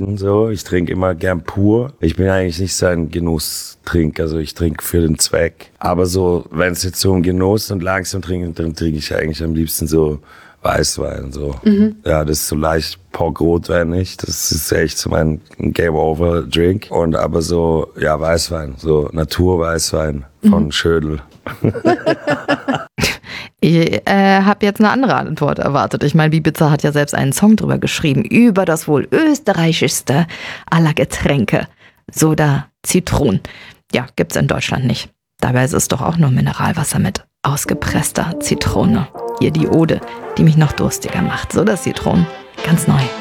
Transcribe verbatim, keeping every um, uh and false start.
selten so. Ich trinke immer gern pur. Ich bin eigentlich nicht so ein Genusstrinker, also ich trinke für den Zweck. Aber so, wenn es jetzt so um Genuss und langsam trinken, dann trinke ich eigentlich am liebsten so Weißwein. So. Mhm. Ja, das ist so leicht Pork-Rotwein nicht. Das ist echt so mein Game-Over-Drink. Und aber so, ja, Weißwein, so Naturweißwein von mhm. Schödel. Ich äh, habe jetzt eine andere Antwort erwartet. Ich meine, Bibiza hat ja selbst einen Song drüber geschrieben, über das wohl österreichischste aller Getränke. Soda Zitron. Ja, gibt's in Deutschland nicht. Dabei ist es doch auch nur Mineralwasser mit ausgepresster Zitrone. Hier die Ode, die mich noch durstiger macht. Soda Zitron, ganz neu.